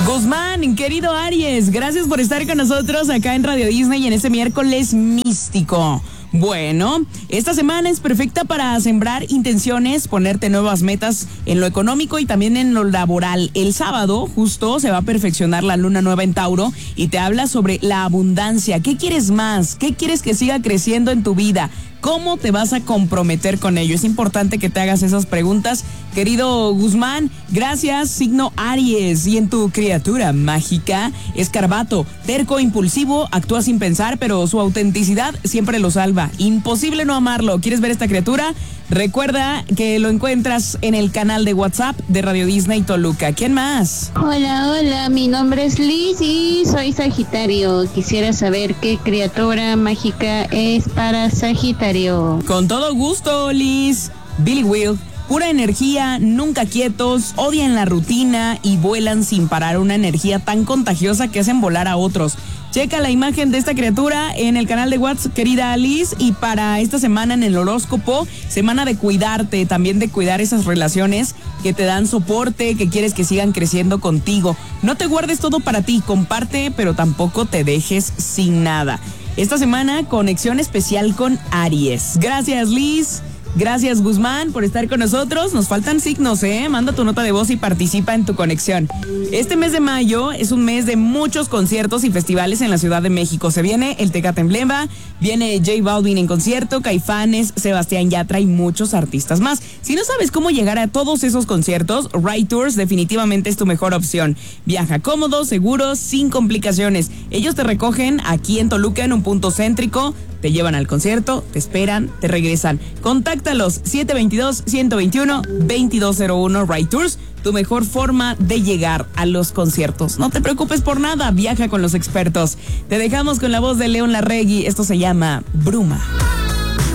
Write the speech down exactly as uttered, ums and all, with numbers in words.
Guzmán, querido Aries, gracias por estar con nosotros acá en Radio Disney en este miércoles místico. Bueno, esta semana es perfecta para sembrar intenciones, ponerte nuevas metas en lo económico y también en lo laboral. El sábado justo se va a perfeccionar la luna nueva en Tauro y te habla sobre la abundancia. ¿Qué quieres más? ¿Qué quieres que siga creciendo en tu vida? ¿Cómo te vas a comprometer con ello? Es importante que te hagas esas preguntas. Querido Guzmán, gracias, signo Aries. Y en tu criatura mágica, Escarbato, terco, impulsivo, actúa sin pensar, pero su autenticidad siempre lo salva. Imposible no amarlo. ¿Quieres ver esta criatura? Recuerda que lo encuentras en el canal de WhatsApp de Radio Disney Toluca. ¿Quién más? Hola, hola, mi nombre es Liz y soy Sagitario. Quisiera saber qué criatura mágica es para Sagitario. Con todo gusto, Liz. Billy Will. Pura energía, nunca quietos, odian la rutina y vuelan sin parar, una energía tan contagiosa que hacen volar a otros. Checa la imagen de esta criatura en el canal de WhatsApp, querida Alice, y para esta semana en el horóscopo, semana de cuidarte, también de cuidar esas relaciones que te dan soporte, que quieres que sigan creciendo contigo. No te guardes todo para ti, comparte, pero tampoco te dejes sin nada. Esta semana, conexión especial con Aries. Gracias, Liz. Gracias, Guzmán, por estar con nosotros. Nos faltan signos, ¿eh? Manda tu nota de voz y participa en tu conexión. Este mes de mayo es un mes de muchos conciertos y festivales en la Ciudad de México. Se viene el Tecate Emblema, viene J Balvin en concierto, Caifanes, Sebastián Yatra y muchos artistas más. Si no sabes cómo llegar a todos esos conciertos, Ride Tours definitivamente es tu mejor opción. Viaja cómodo, seguro, sin complicaciones. Ellos te recogen aquí en Toluca en un punto céntrico, te llevan al concierto, te esperan, te regresan. Contáctalos siete dos dos, uno dos uno, dos dos cero uno Ride Tours, tu mejor forma de llegar a los conciertos. No te preocupes por nada, viaja con los expertos. Te dejamos con la voz de León Larregui, esto se llama Bruma.